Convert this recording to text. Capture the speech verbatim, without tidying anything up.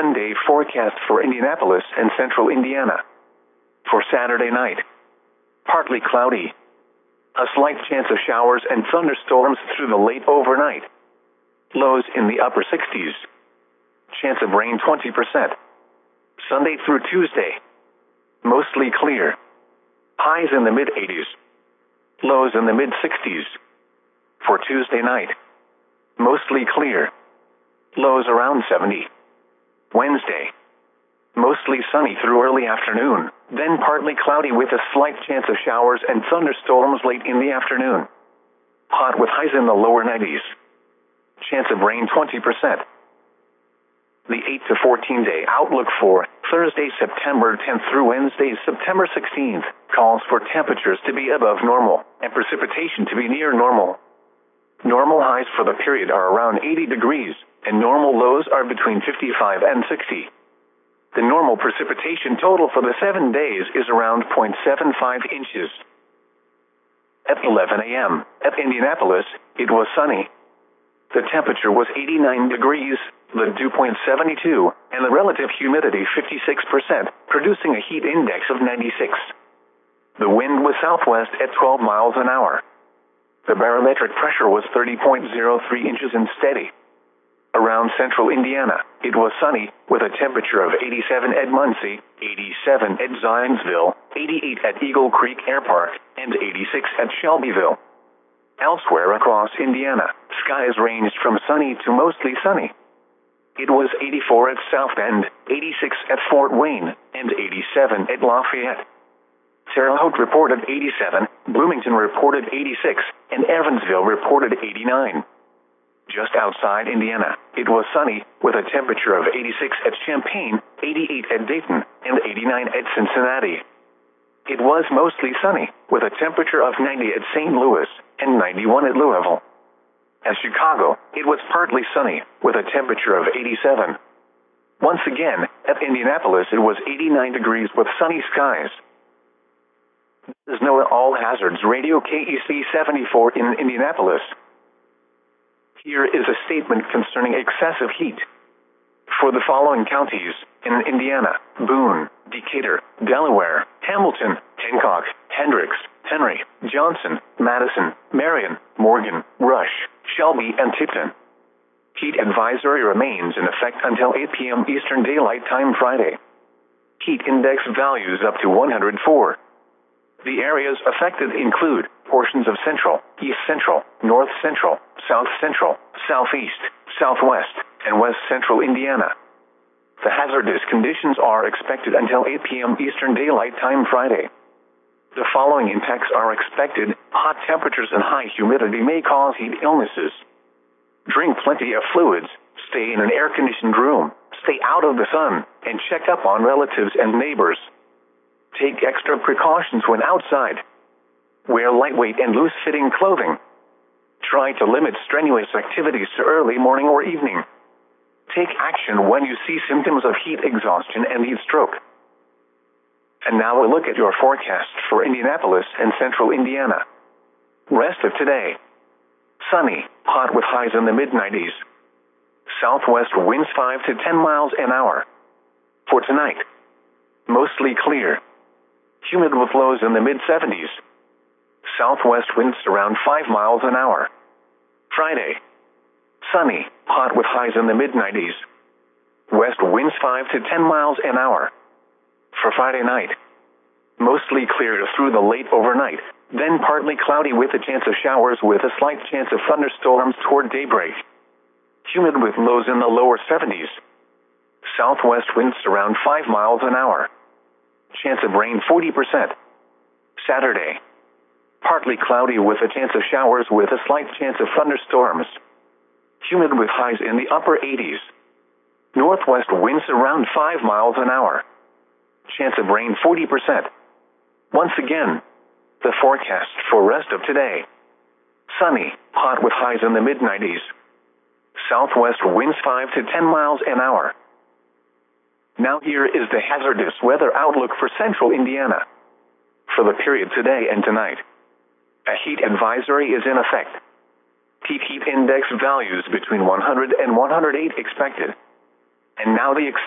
seven-day forecast for Indianapolis and central Indiana. For Saturday night, partly cloudy. A slight chance of showers and thunderstorms through the late overnight. Lows in the upper sixties. Chance of rain twenty percent. Sunday through Tuesday, mostly clear. Highs in the mid-eighties. Lows in the mid-sixties. For Tuesday night, mostly clear. Lows around seventy. Wednesday, mostly sunny through early afternoon, then partly cloudy with a slight chance of showers and thunderstorms late in the afternoon. Hot with highs in the lower nineties. Chance of rain twenty percent. The eight to fourteen day outlook for Thursday, September tenth through Wednesday, September sixteenth, calls for temperatures to be above normal and precipitation to be near normal. Normal highs for the period are around eighty degrees, and normal lows are between fifty-five and sixty. The normal precipitation total for the seven days is around zero point seven five inches. At eleven a m at Indianapolis, it was sunny. The temperature was eighty-nine degrees, the dew point seventy-two, and the relative humidity fifty-six percent, producing a heat index of ninety-six. The wind was southwest at twelve miles an hour. The barometric pressure was thirty point zero three inches and steady. Around central Indiana, it was sunny, with a temperature of eighty-seven at Muncie, eighty-seven at Zionsville, eighty-eight at Eagle Creek Air Park, and eighty-six at Shelbyville. Elsewhere across Indiana, skies ranged from sunny to mostly sunny. It was eighty-four at South Bend, eighty-six at Fort Wayne, and eighty-seven at Lafayette. Terre Haute reported eighty-seven, Bloomington reported eighty-six, and Evansville reported eighty-nine. Just outside Indiana, it was sunny, with a temperature of eighty-six at Champaign, eighty-eight at Dayton, and eighty-nine at Cincinnati. It was mostly sunny, with a temperature of ninety at Saint Louis, and ninety-one at Louisville. At Chicago, it was partly sunny, with a temperature of eighty-seven. Once again, at Indianapolis it was eighty-nine degrees with sunny skies. This is NOAA All Hazards Radio K E C seventy-four in Indianapolis. Here is a statement concerning excessive heat. For the following counties in Indiana: Boone, Decatur, Delaware, Hamilton, Hancock, Hendricks, Henry, Johnson, Madison, Marion, Morgan, Rush, Shelby, and Tipton. Heat advisory remains in effect until eight p m Eastern Daylight Time Friday. Heat index values up to one hundred four. The areas affected include portions of central, east central, north central, south central, southeast, southwest, and west central Indiana. The hazardous conditions are expected until eight p m Eastern Daylight Time Friday. The following impacts are expected: hot temperatures and high humidity may cause heat illnesses. Drink plenty of fluids, stay in an air-conditioned room, stay out of the sun, and check up on relatives and neighbors. Take extra precautions when outside. Wear lightweight and loose-fitting clothing. Try to limit strenuous activities to early morning or evening. Take action when you see symptoms of heat exhaustion and heat stroke. And now a look at your forecast for Indianapolis and central Indiana. Rest of today: sunny, hot with highs in the mid nineties. Southwest winds five to ten miles an hour. For tonight, mostly clear. Humid with lows in the mid seventies. Southwest winds around five miles an hour. Friday, sunny, hot with highs in the mid nineties. West winds five to ten miles an hour. For Friday night, mostly clear through the late overnight, then partly cloudy with a chance of showers with a slight chance of thunderstorms toward daybreak. Humid with lows in the lower seventies. Southwest winds around five miles an hour. Chance of rain forty percent. Saturday, partly cloudy with a chance of showers with a slight chance of thunderstorms. Humid with highs in the upper eighties. Northwest winds around five miles an hour. Chance of rain forty percent. Once again, the forecast for rest of today: sunny, hot with highs in the mid nineties. Southwest winds five to ten miles an hour. Now here is the hazardous weather outlook for central Indiana. For the period today and tonight, a heat advisory is in effect. Peak heat index values between one hundred and one hundred eight expected. And now the